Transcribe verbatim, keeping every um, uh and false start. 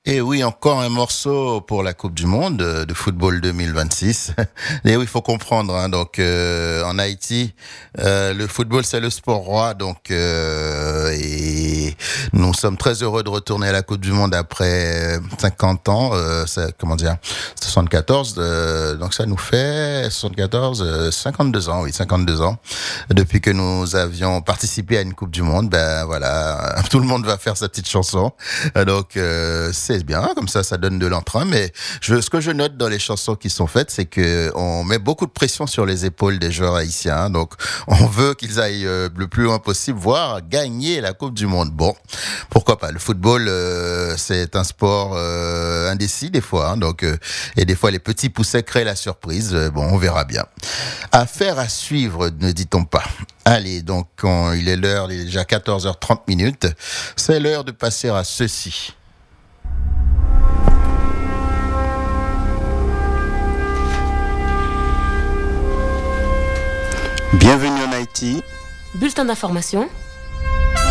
Et oui, encore un morceau pour la Coupe du Monde euh, de football deux mille vingt-six. Et oui, il faut comprendre. Hein, donc, euh, en Haïti, euh, le football c'est le sport roi. Donc, euh, et nous sommes très heureux de retourner à la Coupe du Monde après cinquante ans. Euh, ça, comment dire, soixante-quatorze. Euh, donc, ça nous fait soixante-quatorze, euh, cinquante-deux ans. Oui, cinquante-deux ans depuis que nous avions participé à une Coupe du Monde. Ben voilà, tout le monde va faire sa petite chanson. Donc, euh, c'est bien, comme ça, ça donne de l'entrain. Mais je, ce que je note dans les chansons qui sont faites, c'est que on met beaucoup de pression sur les épaules des joueurs haïtiens. Donc, on veut qu'ils aillent euh, le plus loin possible, voire gagner la Coupe du Monde. Bon, pourquoi pas. Le football, euh, c'est un sport euh, indécis des fois. Hein, donc, euh, et des fois, les petits poussets créent la surprise. Euh, bon, on verra bien. Affaire à suivre, ne dit-on pas. Allez, donc, on, il est l'heure, il est déjà quatorze heures trente minutes. C'est l'heure de passer à ceci. Bienvenue en Haïti. Bulletin d'information